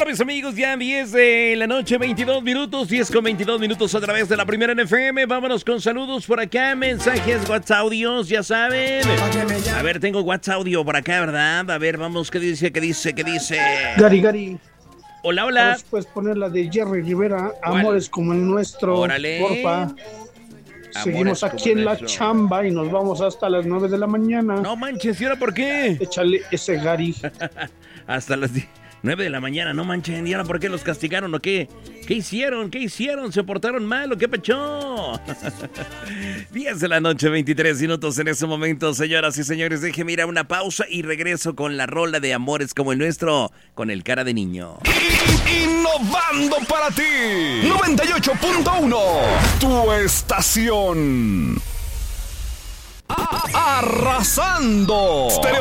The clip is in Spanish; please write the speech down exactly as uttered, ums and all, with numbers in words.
Bueno, mis amigos, ya diez de la noche, veintidós minutos, diez con veintidós minutos a través de la primera N F M. Vámonos con saludos por acá, mensajes, WhatsApp audios, ya saben. A ver, tengo WhatsApp audio por acá, ¿verdad? A ver, vamos, ¿qué dice, qué dice, qué dice? Gary, Gary. Hola, hola. Puedes poner la de Jerry Rivera, Amores como el nuestro. Órale. Porfa. Seguimos Amores aquí en la nuestro. chamba y nos vamos hasta las nueve de la mañana. No manches, ¿y ahora por qué? Échale ese Gary. Hasta las nueve de la mañana, no manchen. ¿Y ahora por qué los castigaron o qué? ¿Qué hicieron? ¿Qué hicieron? ¿Se portaron mal o qué pechó? diez de la noche, veintitrés minutos en ese momento, señoras y señores. Déjenme ir a una pausa y regreso con la rola de Amores como el nuestro, con el cara de niño. Innovando para ti, noventa y ocho punto uno, tu estación. Arrasando. Stereo